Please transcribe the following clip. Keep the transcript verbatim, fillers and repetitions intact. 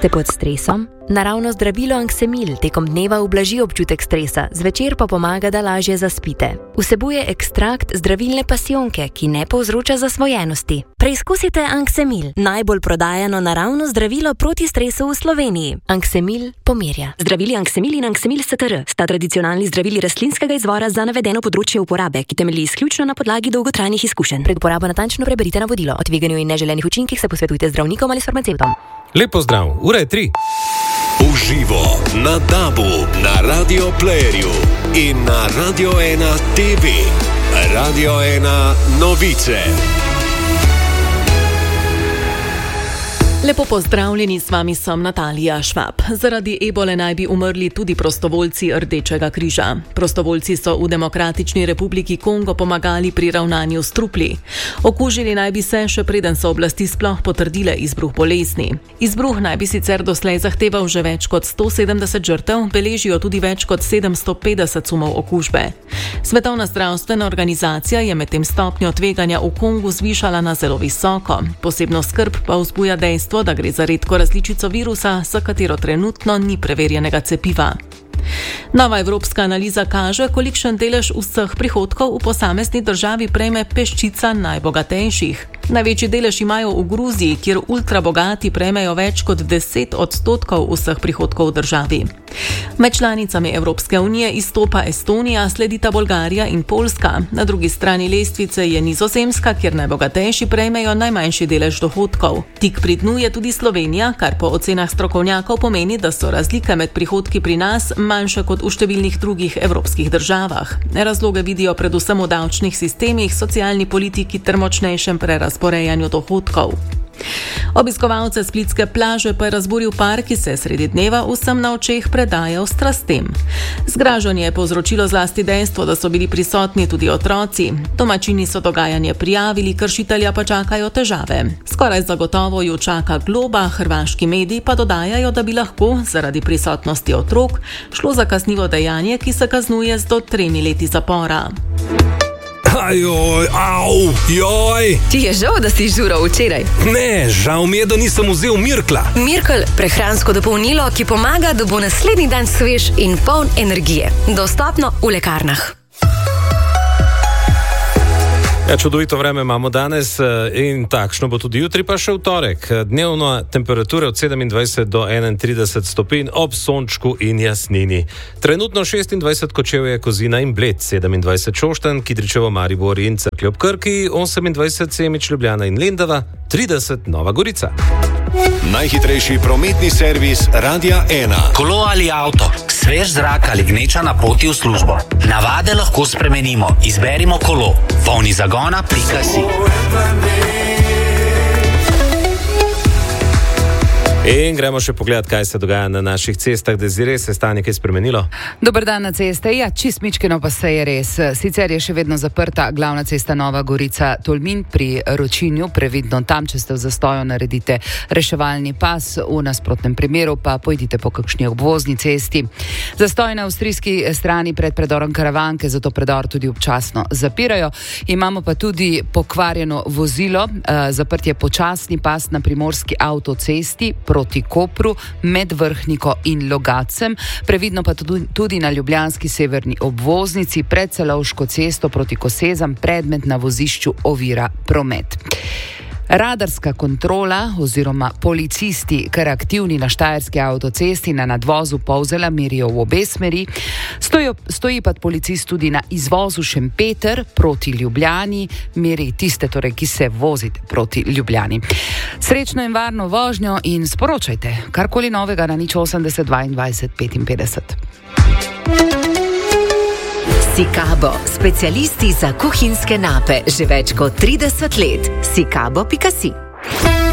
Ste pod stresom? Naravno zdravilo Anksemil tekom dneva ublaži občutek stresa, zvečer pa pomaga, da lažje zaspite. Vsebuje ekstrakt zdravilne pasijonke, ki ne povzroča zasvojenosti. Preizkusite Anksemil, najbolj prodajano naravno zdravilo proti stresu v Sloveniji. Anksemil pomirja. Zdravili Anksemil in Anksemil S T R sta tradicionalni zdravili rastlinskega izvora za navedeno področje uporabe, ki temelji izključno na podlagi dolgotrajnih izkušenj. Pred uporabo natančno preberite navodilo. O tveganju in neželenih učinkih se posvetujte z zdravnikom ali s farmacevtom. Lepo zdrav, ura je tri. Uživo na Dabu, na Radio Playerju in na Radio ena T V. Radio ena novice. Lepo pozdravljeni, s vami sem Natalija Švab. Zaradi ebole naj bi umrli tudi prostovoljci Rdečega križa. Prostovoljci so v Demokratični republiki Kongo pomagali pri ravnanju s trupli. Okužili naj bi se, še preden so oblasti sploh potrdile izbruh bolezni. Izbruh naj bi sicer doslej zahteval že več kot sto sedemdeset žrtev, beležijo tudi več kot sedemsto petdeset sumov okužbe. Svetovna zdravstvena organizacija je medtem stopnjo tveganja v Kongu zvišala na zelo visoko. Posebno skrb pa vzbuja dejstvo, da gre za redko različico virusa, s katero trenutno ni preverjenega cepiva. Nova evropska analiza kaže, kolikšen delež vseh prihodkov v posamezni državi prejme peščica najbogatejših. Največji delež imajo v Gruziji, kjer ultrabogati prejmejo več kot deset odstotkov vseh prihodkov v državi. Med članicami Evropske unije izstopa Estonija, sledita Bolgarija in Poljska. Na drugi strani lestvice je Nizozemska, kjer najbogatejši prejmejo najmanjši delež dohodkov. Tik pri dnu je tudi Slovenija, kar po ocenah strokovnjakov pomeni, da so razlike med prihodki pri nas manjše kot v številnih drugih evropskih državah. Razloge vidijo predvsem v davčnih sistemih, socialni politiki ter močnejšem prerazporejanju dohodkov. Obiskovalce splitske plaže pa je razburil par, ki se sredi dneva vsem na očeh predajal strastem. Zgražanje je povzročilo zlasti dejstvo, da so bili prisotni tudi otroci. Domačini so dogajanje prijavili, kršitelja pa čakajo težave. Skoraj zagotovo ju čaka globa, hrvaški mediji pa dodajajo, da bi lahko zaradi prisotnosti otrok šlo za kaznivo dejanje, ki se kaznuje z do tremi leti zapora. Ajoj, au, joj. Ti je žal, da si žural včeraj? Ne, žal mi je, da nisem vzel Mirkla. Mirkl, prehransko dopolnilo, ki pomaga, da bo naslednji dan svež in poln energije. Dostopno v lekarnah. Ja, čudovito vreme imamo danes in takšno bo tudi jutri, pa še v torek. Dnevno temperature od sedemindvajset do enaintrideset stopinj ob sončku in jasnini. Trenutno šestindvajset Kočevje, Kozina in Bled, sedemindvajset Šoštanj, Kidričevo, Maribor in Cerklje ob Krki, osemindvajset Semič, Ljubljana in Lendava, trideset Nova Gorica. Najhitrejši prometni servis Radia ena. Kolo ali avto, svež zrak ali gneča na poti v službo. Navade lahko spremenimo. Izberimo kolo. Polni zagona pika si. In gremo še pogledat, kaj se dogaja na naših cestah, da je res se stanje kaj spremenilo. Dober dan na ceste. Ja, čist mičkeno pa se je res. Sicer je še vedno zaprta glavna cesta Nova Gorica-Tolmin pri Ročinju. Previdno tam, če ste v zastoju, naredite reševalni pas. V nasprotnem primeru pa pojdite po kakšni obvozni cesti. Zastoj na avstrijski strani pred predorom Karavanke, zato predor tudi občasno zapirajo. Imamo pa tudi pokvarjeno vozilo. Zaprt je počasni pas na primorski avtocesti proti Kopru, med Vrhniko in Logacem, previdno pa tudi na ljubljanski severni obvoznici pred Celovško cesto proti Kosezam, predmet na vozišču ovira promet. Radarska kontrola oziroma policisti, kar aktivni na štajerski avtocesti na nadvozu Polzela, merijo v obe smeri. Stojo, stoji pa policist tudi na izvozu Šempeter proti Ljubljani, meri tiste, torej, ki se vozite proti Ljubljani. Srečno in varno vožnjo in sporočajte karkoli novega na nič osemdeset dvaindvajset petinpetdeset. Sikabo, specialisti za kuhinjske nape že več kot trideset let. sikabo pika si